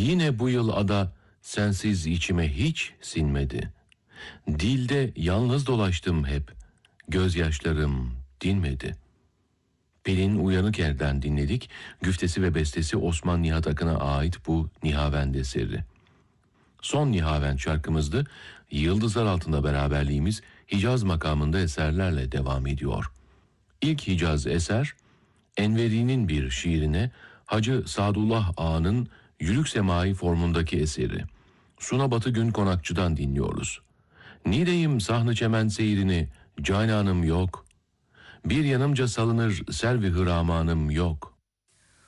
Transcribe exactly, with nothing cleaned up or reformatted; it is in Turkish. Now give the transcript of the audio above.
Yine bu yıl ada sensiz içime hiç sinmedi. Dilde yalnız dolaştım hep. Gözyaşlarım dinmedi. Pelin Uyanıker'den dinledik. Güftesi ve bestesi Osman Nihat Akın'a ait bu Nihavend eseri. Son Nihavend şarkımızdı. Yıldızlar altında beraberliğimiz Hicaz makamında eserlerle devam ediyor. İlk Hicaz eser, Enveri'nin bir şiirine Hacı Sadullah Ağa'nın Yülük Semai formundaki eseri. Suna Batı Gün Konakçı'dan dinliyoruz. Nideyim sahnı çemen seyrini, cananım yok. Bir yanımca salınır servi hıramanım yok.